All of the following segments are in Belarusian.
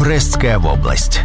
Брестская вобласць.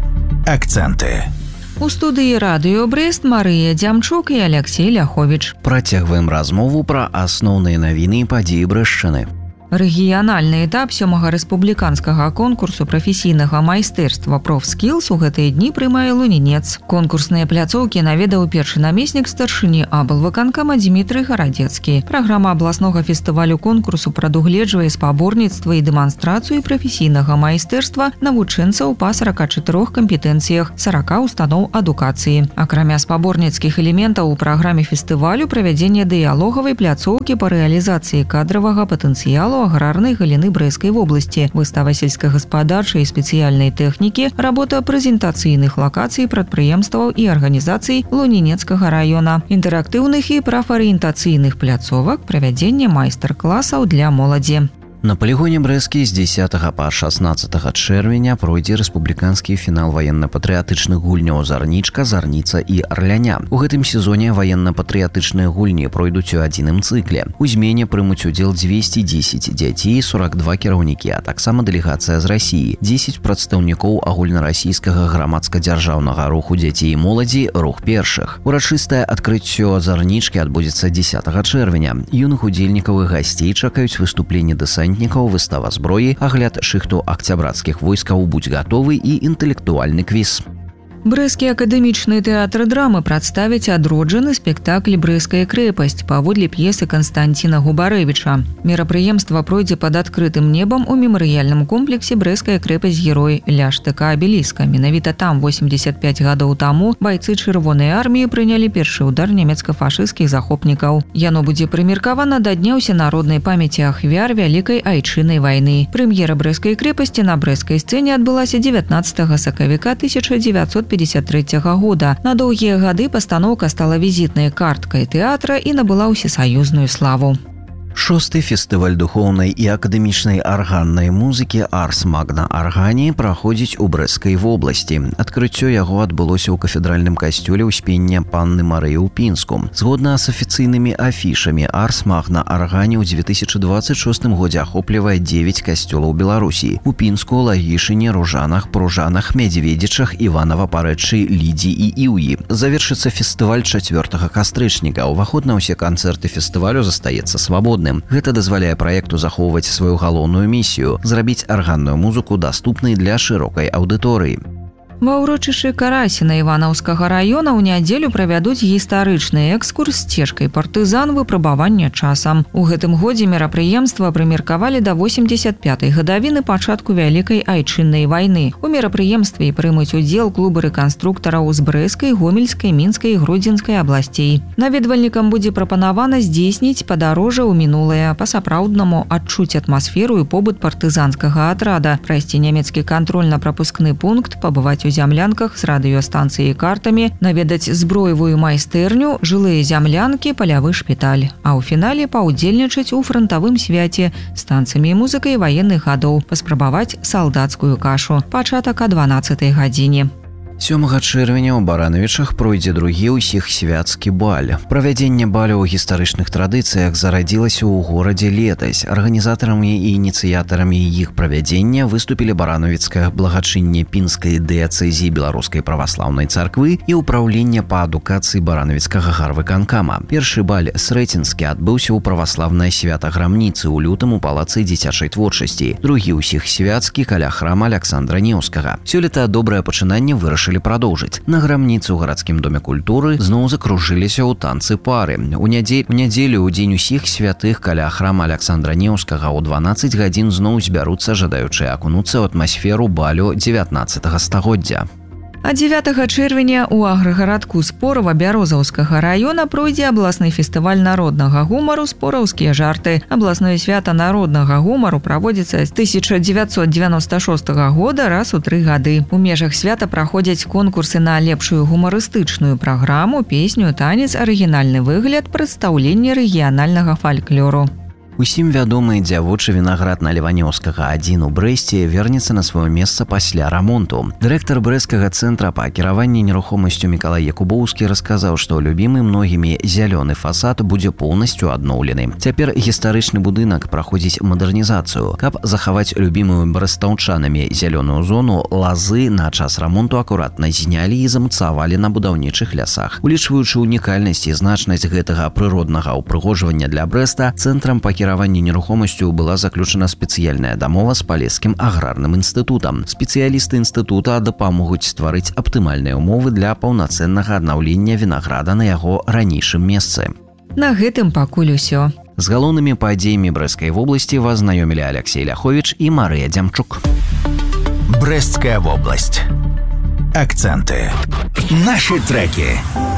Акценты. У студыі радыё Брест Марыя Дзямчук і Алексей Ляховіч. Працягваем размову пра асноўныя навіны і падзеі Брэшчыны. Рэгіянальны этап 7-га рэспубліканскага конкурсу прафесійнага майстэрства «Профскілс» у гэтыя дні прымае Лунінец. Конкурсныя пляцоўкі наведаў першы намеснік старшыні аблвыканкама Дмітрый Гарадзецкі. Праграма абласнога фестывалю конкурсу прадугледжвае спаборніцтва і дэманстрацыю прафесійнага майстэрства навучэнцаў па 44 кампетэнцыях 40 устаноў адукацыі. Акрамя спаборніцкіх элементаў у праграме фестывалю правядзенне дыялогавай пляцоўкі па рэалізацыі кадравага патэнцыялу аграрнай галіны Брэсцкай вобласці, выстава сельскагаспадарчай і спецыяльнай тэхнікі, работа прэзентацыйных лакацый прадпрыемстваў і арганізацый Лунінецкага раёна, інтэрактыўных і прафарыентацыйных пляцовак, правядзенне майстар-класаў для моладзі. На полігоне Брэскі з 10 па 16 чэрвеня пройдзе рэспубліканскі фінал ваенна-патрыятычных гульняў «Зарнічка», «Зарніца» і «Арляня». У гэтым сезоне ваенна-патрыятычныя гульні пройдуць у адзіным цыкле. У змене прымуць удзел 210 дзяцей, 42 кіраўнікі, а таксама дэлегацыя з Расіі, 10 прадстаўнікоў агульнарасійскага грамадска-дзяржаўнага руху дзяцей і моладзі «Рух першых». Урачыстае адкрыццё «Зарнічкі» адбудзецца 10 чэрвеня. Юных удзельнікаў і гасцей чакаюць выступленні дэсантнікаў, выстава зброі, агляд шыхту акцябрацкіх войскаў «Будь гатовы» і інтэлектуальны квіз. Брэсцкі акадэмічны тэатр драмы прадставіць адроджаны спектакль «Брэсцкая крэпасць» паводле п'есы Канстанціна Губарэвіча. Мерапрыемства пройдзе пад адкрытым небам у мемарыяльным комплексе «Брэсцкая крэпасць-герой» ля штыка абеліска. Менавіта там 85 гадоў таму байцы чырвонай арміі прынялі першы ўдар нямецка-фашысцкіх захопнікаў. Яно будзе прымеркавана да дня ўсенароднай памяці ахвяр Вялікай айчыннай вайны. Прэм'ера «Брэсцкай крэпасці» на брэсцкай сцэне адбылася 19 сакавіка 1953 года. На доўгія гады пастаноўка стала візітнай карткай тэатра і набыла ўсесаюзную славу. 6-й фестываль духоўнай і акадэмічнай арганнай музыкі «Арс Магна Аргані» праходзіць у Брэсцкай вобласці. Адкрыццё яго адбылося ў кафедральным касцёле Успення Панны Марыі ў Пінску. Згодна з афіцыйнымі афішамі, «Арс Магна Аргані» ў 2026 годзе ахоплівае 9 касцёлаў Беларусі: у Пінску, Лагішыне, Ружанах, Пружанах, Медзведзічах, Іванава-Парэччы, Лідзі і Іўі. Завершыцца фестываль 4 кастрычніка. Уваход на ўсе канцэрты фестывалю застаецца свабодным. Гэта дазваляе праекту захоўваць сваю галоўную місію – зрабіць арганную музыку даступнай для шырокай аўдыторыі. Ва ўрочышчы Карасіна Іванаўскага раёна ў нядзелю правядуць гістарычны экскурс сцежкай партызан выпрабавання часам. У гэтым годзе мерапрыемства прымеркавалі да 85-й гадавіны пачатку Вялікай айчыннай вайны. У мерапрыемстве прымуць удзел клубы рэканструктараў з Брэсцкай, Гомельскай, Мінскай і Гродзенскай абласцей. Наведвальнікам будзе прапанавана здзейсніць падарожжа ў мінулае, па-сапраўднаму адчуць атмасферу і побыт партызанскага атрада, прайсці нямецкі кантрольна-прапускны пункт, пабываць у зямлянках з радыёстанцыяй і картамі, наведаць зброевую майстэрню, жылыя зямлянкі, палявы шпіталь. А ў фінале паўдзельнічаць у франтавым свяце з танцамі і музыкай ваенных гадоў, паспрабаваць салдацкую кашу. Пачатак о 12-й гадзіне. 7 чэрвеня ў Баранавічах пройдзе другі ўсіх свяцкі баль. Правядзенне балю ў гістарычных традыцыях зарадзілася ў горадзе летась. Арганізатарамі і ініцыятарамі іх правядзення выступілі Баранавіцкае благачынне Пінскай дыяцэзіі Беларускай праваслаўнай царквы і ўпраўленне па адукацыі Баранавіцкага гарвыканкама. Першы баль срэцінскі адбыўся ў праваслаўнае свята Грамніцы ў лютым у палацы дзіцячай творчасці. Другі ўсіх свяцкі каля храма Аляксандра Неўскага. Сёлета добрае пачынанне вырашылі продолжить. На Грамніцы ў гарадскім доме культуры зноў закружыліся ў танцы пары. У нядзелю ў дзень усіх святых каля храма Аляксандра Неўскага ў 12 гадзін зноў збяруцца жадаючыя акунуцца ў атмасферу балю 19 стагоддзя. А 9 чэрвеня ў аграгарадку Спорава Бярозаўскага раёна пройдзе абласны фестываль народнага гумару «Спораўскія жарты». Абласное свята народнага гумару праводзіцца з 1996 года раз у 3 гады. У межах свята праходзяць конкурсы на лепшую гумарыстычную праграму, песню, танец, арыгінальны выгляд, прадстаўленне рэгіянальнага фальклору. Усім вядомы дзявочы вінаград на Леванёўскага 1 у Брэсце вернецца на сваё месца пасля рамонту. Дырэктар брэсцкага цэнтра па кіраванні нерухомасцю Мікалай Якубоўскі расказаў, што любімы многімі зялёны фасад будзе поўнасцю адноўлены. Цяпер гістарычны будынак праходзіць мадэрнізацыю. Каб захаваць любімую брэстаўчанамі зялёную зону, лазы на час рамонту акуратна знялі і замацавалі на будаўнічых лясах. Улічваючы унікальнасць і значнасць гэтага прыроднага ўпрыгожвання для Брэста, цэнтрам па кіраванні нерухомасцю была заключана спецыяльная дамова з палескім аграрным інстытутам. Спецыялісты інстытута дапамогуць стварыць аптымальныя ўмовы для паўнацэннага аднаўлення вінаграда на яго ранейшым месцы. На гэтым пакуль усё. З галоўнымі падзеямі Брэсцкай вобласці вас знаёмілі Алексей Ляховіч і Марыя Дзямчук. Брестская вобласць. Акценты. Наши треки.